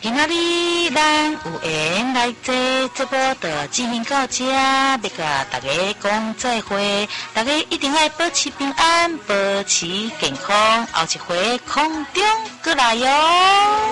今仔日咱有缘来这节目的进行到这，要甲大家讲再会，大家一定要保持平安，保持健康，后一回空中再来哟。